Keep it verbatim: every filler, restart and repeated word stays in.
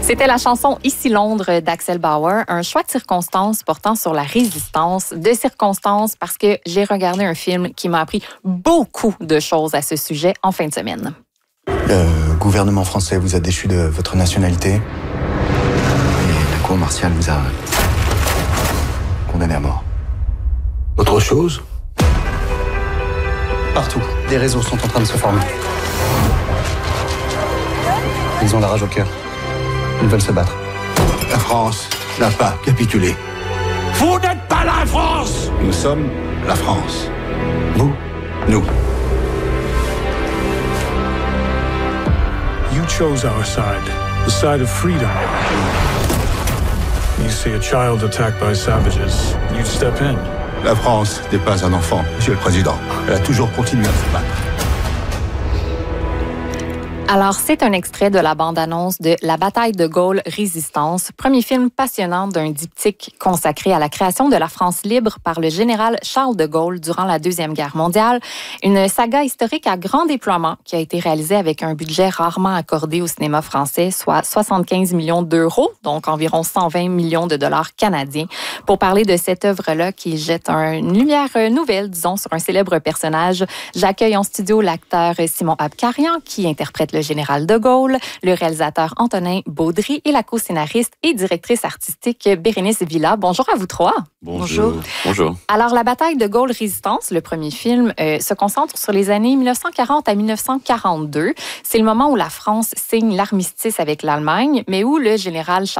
C'était la chanson Ici Londres d'Axel Bauer, un choix de circonstances portant sur la résistance. De circonstances parce que j'ai regardé un film qui m'a appris beaucoup de choses à ce sujet en fin de semaine. Le gouvernement français vous a déchu de votre nationalité et la cour martiale vous a condamné à mort. Autre chose ? Partout, des réseaux sont en train de se former. Ils ont la rage au cœur. Ils veulent se battre. La France n'a pas capitulé. Vous n'êtes pas la France! Nous sommes la France. Vous, nous. You chose our side, the side of freedom. You see a child attacked by savages, you'd step in. La France n'est pas un enfant, Monsieur le Président. Elle a toujours continué à se battre. Alors, c'est un extrait de la bande-annonce de La bataille de Gaulle Résistance, premier film passionnant d'un diptyque consacré à la création de la France libre par le général Charles de Gaulle durant la Deuxième Guerre mondiale. Une saga historique à grand déploiement qui a été réalisée avec un budget rarement accordé au cinéma français, soit soixante-quinze millions d'euros, donc environ cent vingt millions de dollars canadiens. Pour parler de cette œuvre-là qui jette une lumière nouvelle, disons, sur un célèbre personnage, j'accueille en studio l'acteur Simon Abkarian qui interprète le général de Gaulle, le réalisateur Antonin Baudry et la co-scénariste et directrice artistique Bérénice Villa. Bonjour à vous trois. Bonjour. Bonjour. Alors, La bataille de Gaulle Résistance, le premier film, euh, se concentre sur les années dix-neuf cent quarante à dix-neuf cent quarante-deux. C'est le moment où la France signe l'armistice avec l'Allemagne, mais où le général Charles